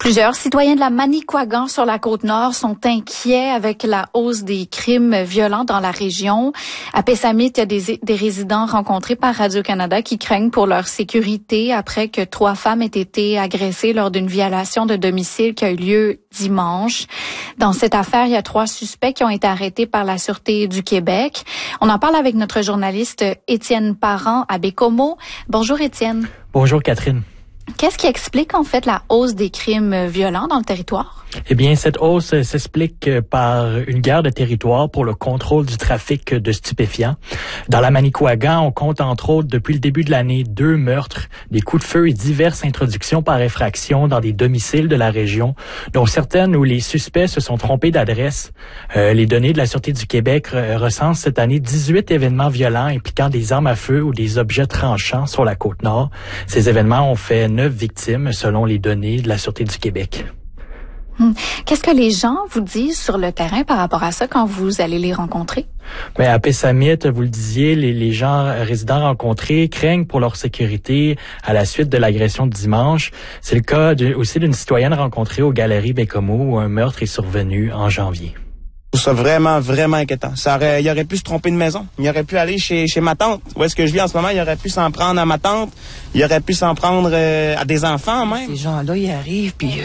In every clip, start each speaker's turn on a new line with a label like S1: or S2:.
S1: Plusieurs citoyens de la Manicouagan sur la Côte-Nord sont inquiets avec la hausse des crimes violents dans la région. À Pessamit, il y a des résidents rencontrés par Radio-Canada qui craignent pour leur sécurité après que 3 femmes aient été agressées lors d'une violation de domicile qui a eu lieu dimanche. Dans cette affaire, il y a 3 suspects qui ont été arrêtés par la Sûreté du Québec. On en parle avec notre journaliste Étienne Parent à Bécomo. Bonjour Étienne.
S2: Bonjour Catherine.
S1: Qu'est-ce qui explique en fait la hausse des crimes violents dans le territoire?
S2: Eh bien, cette hausse s'explique par une guerre de territoire pour le contrôle du trafic de stupéfiants. Dans la Manicouagan, on compte entre autres depuis le début de l'année 2 meurtres, des coups de feu et diverses introductions par effraction dans des domiciles de la région, dont certaines où les suspects se sont trompés d'adresse. Les données de la Sûreté du Québec recensent cette année 18 événements violents impliquant des armes à feu ou des objets tranchants sur la Côte-Nord. Ces événements ont fait 9 victimes selon les données de la Sûreté du Québec.
S1: Qu'est-ce que les gens vous disent sur le terrain par rapport à ça quand vous allez les rencontrer?
S2: Mais à Pessamit, vous le disiez, les gens résidents rencontrés craignent pour leur sécurité à la suite de l'agression de dimanche. C'est le cas aussi d'une citoyenne rencontrée aux Galeries Bécomo où un meurtre est survenu en janvier.
S3: Je trouve ça vraiment, vraiment inquiétant. Il aurait pu se tromper de maison. Il aurait pu aller chez ma tante. Où est-ce que je vis en ce moment? Il aurait pu s'en prendre à ma tante. Il aurait pu s'en prendre à des enfants même.
S4: Ces gens-là, ils arrivent, puis...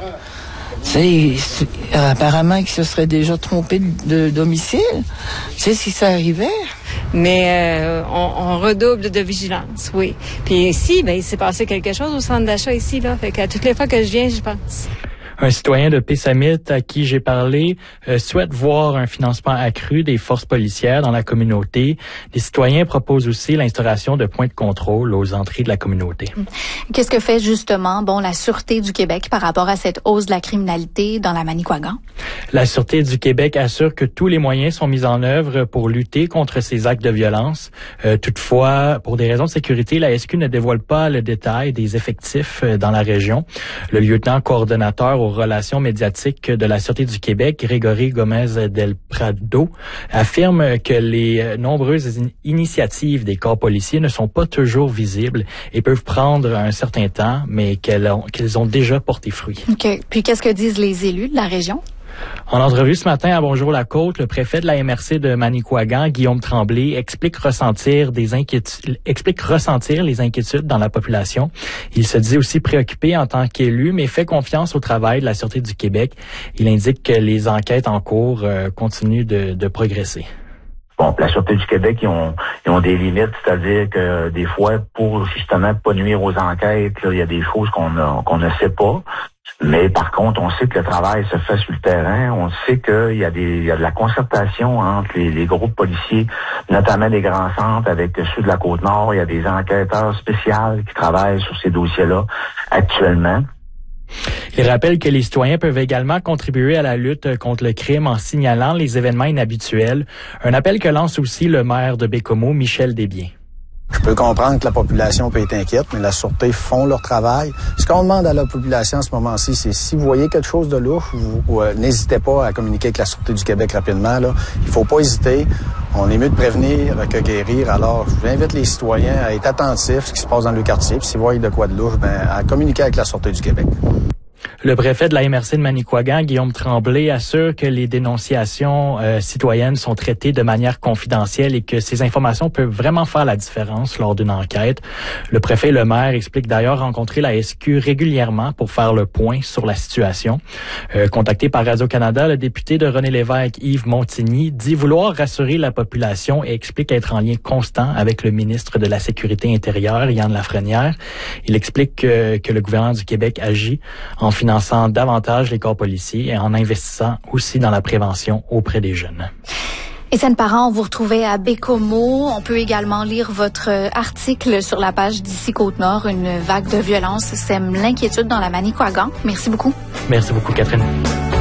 S4: apparemment qu'ils se seraient déjà trompés de domicile. Tu sais si ça arrivait?
S5: Mais on redouble de vigilance, oui. Puis ici, il s'est passé quelque chose au centre d'achat ici, là. Fait qu'à toutes les fois que je viens, j'y pense.
S2: Un citoyen de Pessamit à qui j'ai parlé souhaite voir un financement accru des forces policières dans la communauté. Les citoyens proposent aussi l'instauration de points de contrôle aux entrées de la communauté.
S1: Qu'est-ce que fait justement la Sûreté du Québec par rapport à cette hausse de la criminalité dans la Manicouagan?
S2: La Sûreté du Québec assure que tous les moyens sont mis en œuvre pour lutter contre ces actes de violence. Toutefois, pour des raisons de sécurité, la SQ ne dévoile pas le détail des effectifs dans la région. Le lieutenant coordonnateur aux relations médiatiques de la Sûreté du Québec, Grégory Gomez del Prado, affirme que les nombreuses initiatives des corps policiers ne sont pas toujours visibles et peuvent prendre un certain temps, mais qu'elles ont déjà porté fruit.
S1: OK. Puis qu'est-ce que disent les élus de la région?
S2: En entrevue ce matin à Bonjour la Côte, le préfet de la MRC de Manicouagan, Guillaume Tremblay, explique ressentir les inquiétudes dans la population. Il se dit aussi préoccupé en tant qu'élu, mais fait confiance au travail de la Sûreté du Québec. Il indique que les enquêtes en cours continuent de progresser.
S6: Bon, la Sûreté du Québec, ils ont des limites, c'est-à-dire que des fois, pour justement pas nuire aux enquêtes, là, il y a des choses qu'on ne sait pas. Mais par contre, on sait que le travail se fait sur le terrain. On sait qu'il y a de la concertation entre les groupes policiers, notamment des grands centres avec ceux de la Côte-Nord. Il y a des enquêteurs spéciaux qui travaillent sur ces dossiers-là actuellement.
S2: Il rappelle que les citoyens peuvent également contribuer à la lutte contre le crime en signalant les événements inhabituels. Un appel que lance aussi le maire de Bécomo, Michel Desbiens.
S7: Je peux comprendre que la population peut être inquiète, mais la Sûreté font leur travail. Ce qu'on demande à la population à ce moment-ci, c'est si vous voyez quelque chose de louche, n'hésitez pas à communiquer avec la Sûreté du Québec rapidement. Là. Il faut pas hésiter. On est mieux de prévenir que guérir. Alors, je vous invite les citoyens à être attentifs à ce qui se passe dans le quartier. Puis s'ils voient de quoi de louche, à communiquer avec la Sûreté du Québec.
S2: Le préfet de la MRC de Manicouagan, Guillaume Tremblay, assure que les dénonciations citoyennes sont traitées de manière confidentielle et que ces informations peuvent vraiment faire la différence lors d'une enquête. Le préfet et le maire expliquent d'ailleurs rencontrer la SQ régulièrement pour faire le point sur la situation. Contacté par Radio-Canada, le député de René-Lévesque, Yves Montigny, dit vouloir rassurer la population et explique être en lien constant avec le ministre de la Sécurité intérieure, Yann Lafrenière. Il explique que le gouvernement du Québec agit en finançant davantage les corps policiers et en investissant aussi dans la prévention auprès des jeunes.
S1: Étienne Parent, vous retrouvez à Bécomo. On peut également lire votre article sur la page d'ici Côte-Nord. Une vague de violence sème l'inquiétude dans la Manicouagan. Merci beaucoup.
S2: Merci beaucoup, Catherine.